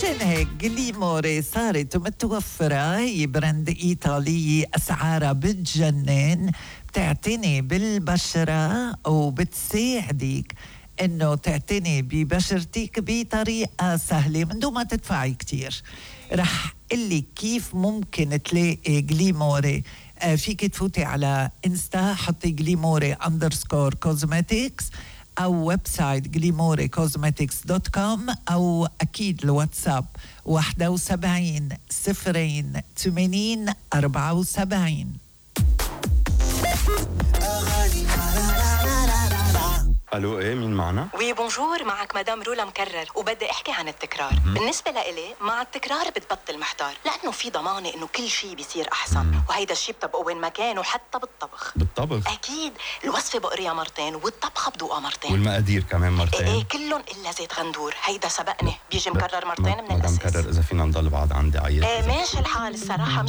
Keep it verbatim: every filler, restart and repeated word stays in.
مشان هيك جليموري صارت متوفرة. هي براند إيطالية أسعارها بتجنن، بتعتني بالبشرة وبتساعدك إنه تعتني ببشرتك بطريقة سهلة من دون ما تدفعي كتير. رح قلي كيف ممكن تلاقي جليموري. آه فيك تفوتي على إنستا، حطي جليموري أندرسكور كوزماتيكس أو ويب سايت جليموري كوزماتيكس دوت كوم، أو أكيد الواتساب واحد وسبعين صفرين ثمانين أربعة وسبعين. الو، ايه مين معنا؟ وي بونجور، معك مدام رولا مكرر، وبدي احكي عن التكرار. م- بالنسبه لإلي مع التكرار بتبطل محتار، لانه في ضمانه انه كل شيء بيصير احسن. م- وهيدا الشيء بتبقوا وين ما كان، وحتى بالطبخ. بالطبخ اكيد الوصفه بقريها مرتين والطبخه بدوقها مرتين، والمقادير كمان مرتين. ايه, إيه كلهم الا زيت غندور. هيدا سبقني بيجي مكرر مرتين من الاساس. مدام كرر، اذا فينا نضل بعض عندي عيط. ايه ماشي الحال الصراحه. مش